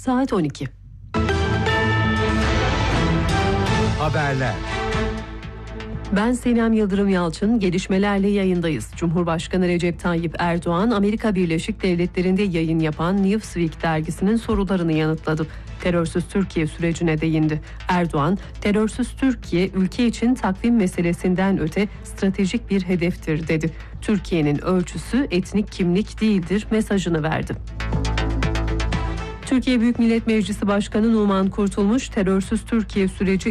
saat 12. Haberler. Ben Sinem Yıldırım Yalçın, gelişmelerle yayındayız. Cumhurbaşkanı Recep Tayyip Erdoğan, Amerika Birleşik Devletleri'nde yayın yapan Newsweek dergisinin sorularını yanıtladı. Terörsüz Türkiye sürecine değindi. Erdoğan, terörsüz Türkiye ülke için takvim meselesinden öte stratejik bir hedeftir dedi. Türkiye'nin ölçüsü etnik kimlik değildir mesajını verdi. Türkiye Büyük Millet Meclisi Başkanı Numan Kurtulmuş, terörsüz Türkiye süreci